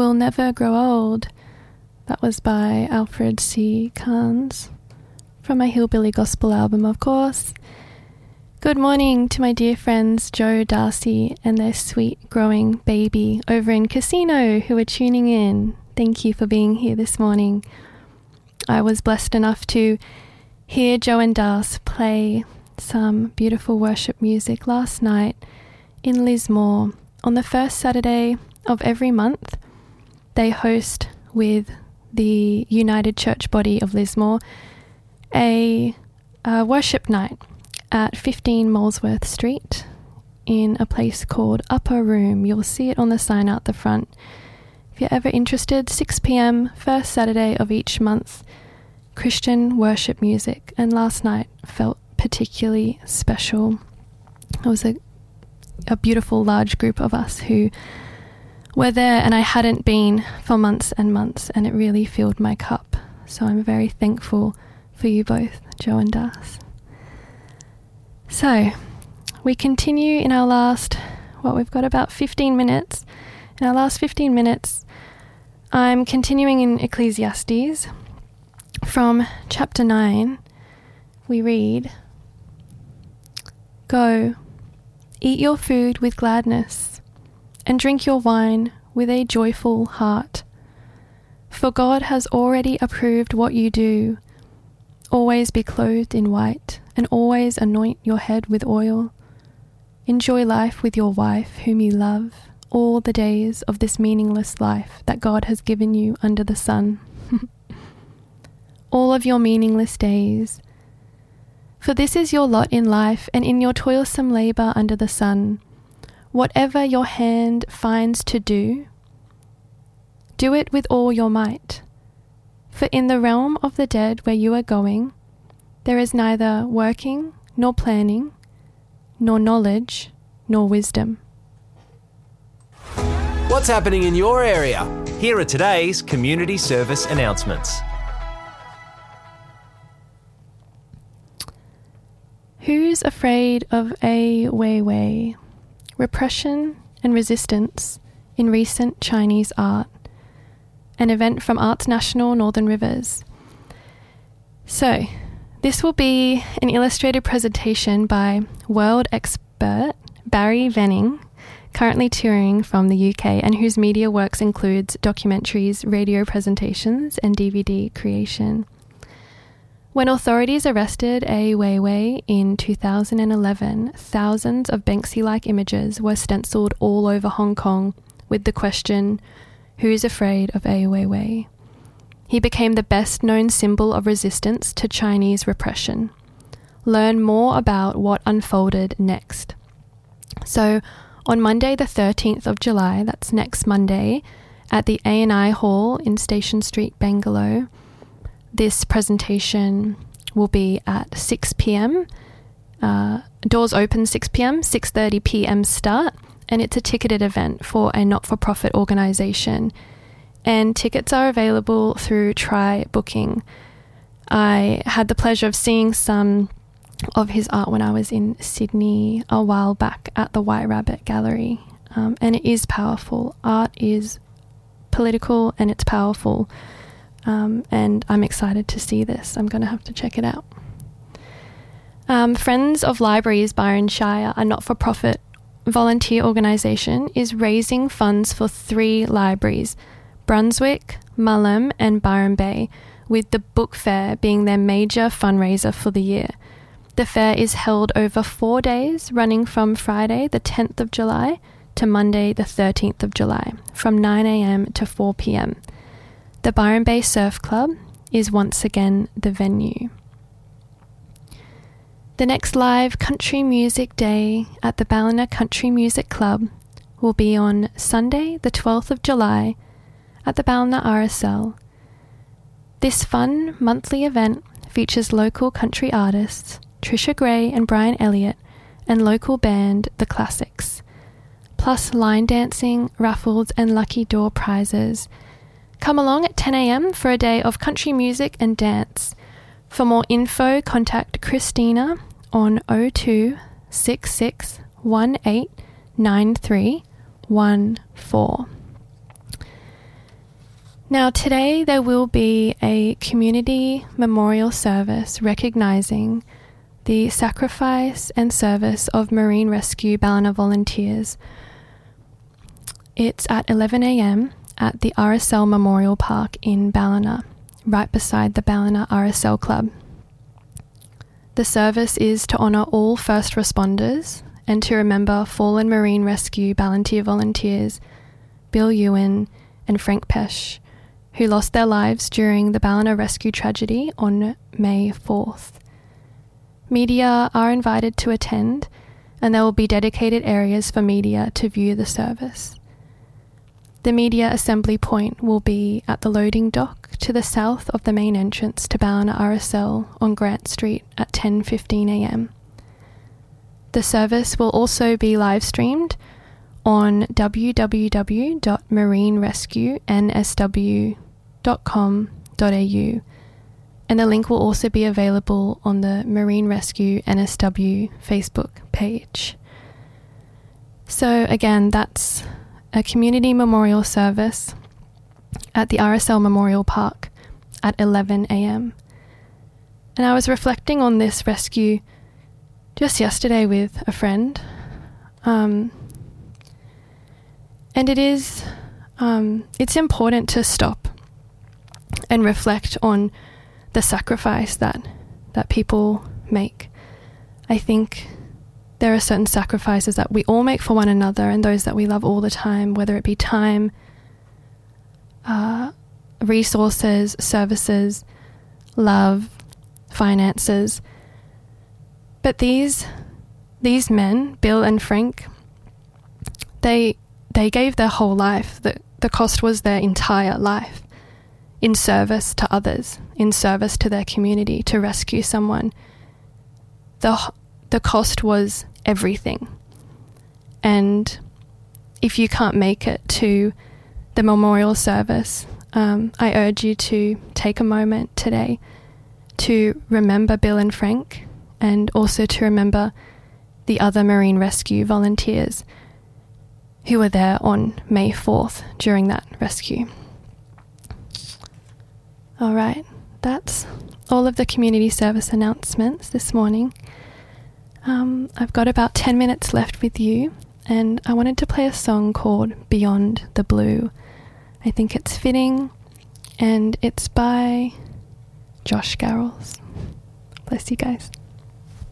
Will Never Grow Old. That was by Alfred C. Carnes from my Hillbilly Gospel album, of course. Good morning to my dear friends Joe, Darcy and their sweet growing baby over in Casino who are tuning in. Thank you for being here this morning. I was blessed enough to hear Joe and Darcy play some beautiful worship music last night in Lismore. On the first Saturday of every month, they host with the United Church Body of Lismore a worship night at 15 Molesworth Street in a place called Upper Room. You'll see it on the sign out the front. If you're ever interested, 6 p.m, first Saturday of each month, Christian worship music. And last night felt particularly special. It was a beautiful large group of us who were there, and I hadn't been for months and months, and it really filled my cup. So I'm very thankful for you both, Joe and Das. So we continue in our last, we've got about 15 minutes. In our last 15 minutes, I'm continuing in Ecclesiastes. From chapter 9, we read, "Go, eat your food with gladness, and drink your wine with a joyful heart. For God has already approved what you do. Always be clothed in white, and always anoint your head with oil. Enjoy life with your wife, whom you love, all the days of this meaningless life that God has given you under the sun. All of your meaningless days. For this is your lot in life, and in your toilsome labour under the sun. Whatever your hand finds to do, do it with all your might. For in the realm of the dead where you are going, there is neither working, nor planning, nor knowledge, nor wisdom." What's happening in your area? Here are today's community service announcements. Who's afraid of Ai Weiwei? Repression and resistance in recent Chinese art. An event from Arts National Northern Rivers. So, this will be an illustrated presentation by world expert Barry Venning, currently touring from the UK, and whose media works includes documentaries, radio presentations, and DVD creation. When authorities arrested Ai Weiwei in 2011, thousands of Banksy-like images were stenciled all over Hong Kong with the question, "Who's afraid of Ai Weiwei?" He became the best-known symbol of resistance to Chinese repression. Learn more about what unfolded next. So, on Monday the 13th of July, that's next Monday, at the A&I Hall in Station Street, Bangalow, this presentation will be at 6 p.m. Doors open 6 p.m, 6:30 p.m. start, and it's a ticketed event for a not-for-profit organisation. And tickets are available through Try Booking. I had the pleasure of seeing some of his art when I was in Sydney a while back at the White Rabbit Gallery, and it is powerful. Art is political and it's powerful. And I'm excited to see this. I'm going to have to check it out. Friends of Libraries Byron Shire, a not-for-profit volunteer organisation, is raising funds for 3 libraries, Brunswick, Mullum and Byron Bay, with the book fair being their major fundraiser for the year. The fair is held over 4 days, running from Friday the 10th of July to Monday the 13th of July, from 9 a.m. to 4 p.m. The Byron Bay Surf Club is once again the venue. The next live country music day at the Ballina Country Music Club will be on Sunday the 12th of July at the Ballina RSL. This fun monthly event features local country artists Trisha Gray and Brian Elliott and local band The Classics, plus line dancing, raffles and lucky draw prizes. Come along at 10 a.m. for a day of country music and dance. For more info, contact Christina on 02 66 18 93 14. Now, today there will be a community memorial service recognising the sacrifice and service of Marine Rescue Ballina volunteers. It's at 11 a.m. at the RSL Memorial Park in Ballina, right beside the Ballina RSL Club. The service is to honour all first responders and to remember fallen Marine Rescue Ballantyre volunteers Bill Ewan and Frank Pesch, who lost their lives during the Ballina rescue tragedy on May 4th. Media are invited to attend, and there will be dedicated areas for media to view the service. The media assembly point will be at the loading dock to the south of the main entrance to Ballina RSL on Grant Street at 10:15 a.m. The service will also be live streamed on www.marinerescuensw.com.au, and the link will also be available on the Marine Rescue NSW Facebook page. So again, that's a community memorial service at the RSL Memorial Park at 11 a.m. And I was reflecting on this rescue just yesterday with a friend. And it's important to stop and reflect on the sacrifice that people make. I think there are certain sacrifices that we all make for one another and those that we love all the time, whether it be time, resources, services, love, finances. But these men, Bill and Frank, they gave their whole life. The cost was their entire life in service to others, in service to their community, to rescue someone. The cost was everything. And if you can't make it to the memorial service, I urge you to take a moment today to remember Bill and Frank, and also to remember the other Marine Rescue volunteers who were there on May 4th during that rescue. All right, that's all of the community service announcements this morning. I've got about 10 minutes left with you, and I wanted to play a song called Beyond the Blue. I think it's fitting, and it's by Josh Garrels. Bless you guys.